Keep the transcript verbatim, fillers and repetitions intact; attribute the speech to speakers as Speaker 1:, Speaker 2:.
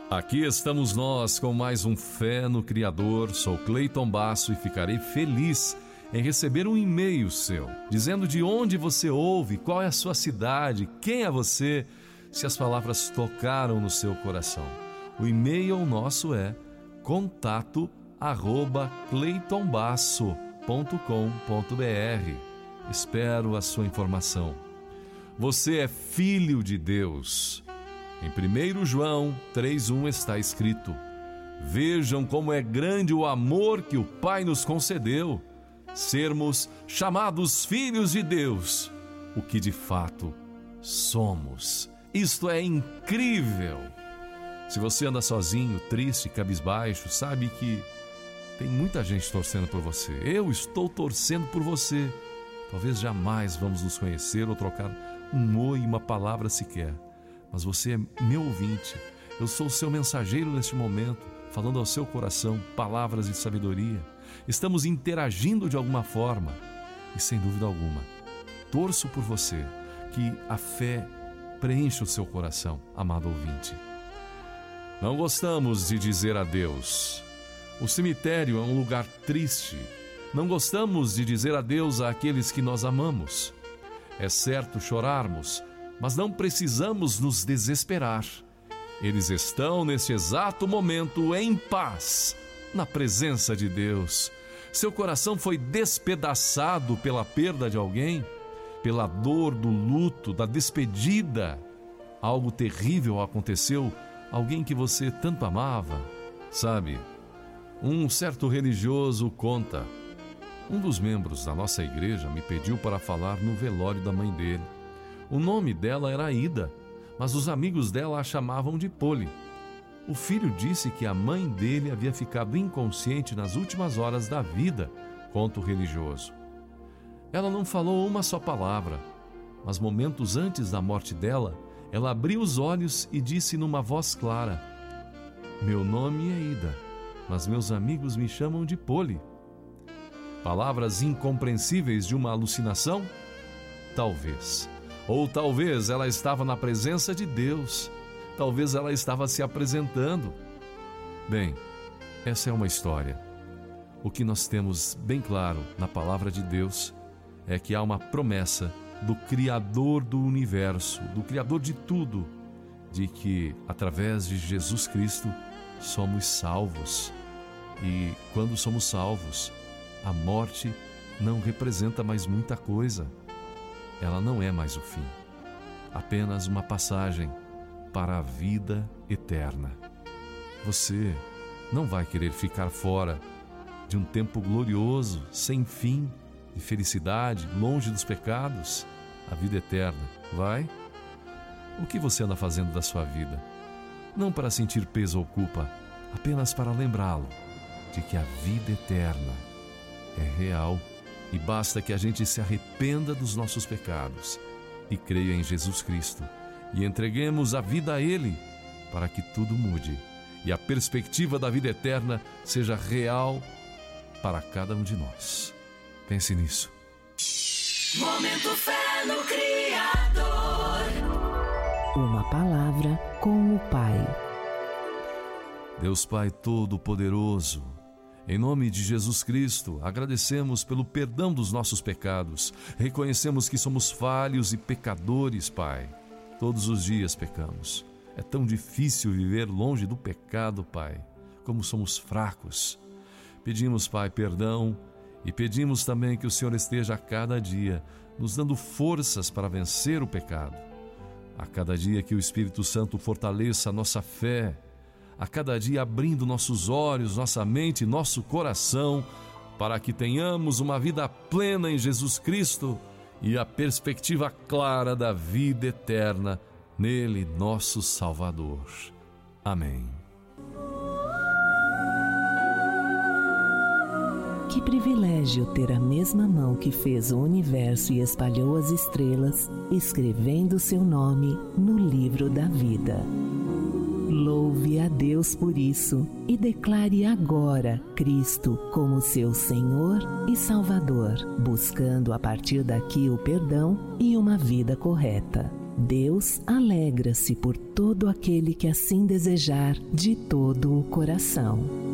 Speaker 1: Aqui estamos nós com mais um Fé no Criador. Sou Cleiton Basso e ficarei feliz em receber um e-mail seu, dizendo de onde você ouve, qual é a sua cidade, quem é você, se as palavras tocaram no seu coração. O e-mail nosso é contato arroba cleiton basso ponto com ponto br. Espero a sua informação. Você é filho de Deus. Em primeiro João três um está escrito: vejam como é grande o amor que o Pai nos concedeu, sermos chamados filhos de Deus, o que de fato somos. Isto é incrível! Se você anda sozinho, triste, cabisbaixo, sabe que tem muita gente torcendo por você. Eu estou torcendo por você. Talvez jamais vamos nos conhecer ou trocar um oi e uma palavra sequer. Mas você é meu ouvinte. Eu sou o seu mensageiro neste momento, falando ao seu coração palavras de sabedoria. Estamos interagindo de alguma forma. E sem dúvida alguma, torço por você, que a fé preencha o seu coração, amado ouvinte. Não gostamos de dizer adeus. O cemitério é um lugar triste. Não gostamos de dizer adeus àqueles que nós amamos. É certo chorarmos, mas não precisamos nos desesperar. Eles estão, neste exato momento, em paz, na presença de Deus. Seu coração foi despedaçado pela perda de alguém, pela dor do luto, da despedida. Algo terrível aconteceu, alguém que você tanto amava. Sabe, um certo religioso conta: um dos membros da nossa igreja me pediu para falar no velório da mãe dele. O nome dela era Ida, mas os amigos dela a chamavam de Poli. O filho disse que a mãe dele havia ficado inconsciente nas últimas horas da vida, conta o religioso. Ela não falou uma só palavra, mas momentos antes da morte dela, ela abriu os olhos e disse numa voz clara: meu nome é Ida, mas meus amigos me chamam de Poli. Palavras incompreensíveis de uma alucinação? Talvez. Ou talvez ela estava na presença de Deus. Talvez ela estava se apresentando. Bem, essa é uma história. O que nós temos bem claro na palavra de Deus é que há uma promessa do Criador do universo, do Criador de tudo, de que através de Jesus Cristo somos salvos. E quando somos salvos, a morte não representa mais muita coisa. Ela não é mais o fim, apenas uma passagem para a vida eterna. Você não vai querer ficar fora de um tempo glorioso, sem fim, de felicidade, longe dos pecados, a vida eterna, vai? O que você anda fazendo da sua vida? Não para sentir peso ou culpa, apenas para lembrá-lo de que a vida eterna é real. E basta que a gente se arrependa dos nossos pecados e creia em Jesus Cristo e entreguemos a vida a Ele para que tudo mude e a perspectiva da vida eterna seja real para cada um de nós. Pense nisso.
Speaker 2: Momento Fé no Criador.
Speaker 3: Uma palavra com o Pai.
Speaker 1: Deus Pai Todo-Poderoso, em nome de Jesus Cristo, agradecemos pelo perdão dos nossos pecados. Reconhecemos que somos falhos e pecadores, Pai. Todos os dias pecamos. É tão difícil viver longe do pecado, Pai. Como somos fracos. Pedimos, Pai, perdão e pedimos também que o Senhor esteja a cada dia nos dando forças para vencer o pecado. A cada dia que o Espírito Santo fortaleça a nossa fé, a cada dia abrindo nossos olhos, nossa mente, nosso coração, para que tenhamos uma vida plena em Jesus Cristo e a perspectiva clara da vida eterna nele, nosso Salvador. Amém.
Speaker 3: Que privilégio ter a mesma mão que fez o universo e espalhou as estrelas, escrevendo seu nome no livro da vida. Louve a Deus por isso e declare agora Cristo como seu Senhor e Salvador, buscando a partir daqui o perdão e uma vida correta. Deus alegra-se por todo aquele que assim desejar de todo o coração.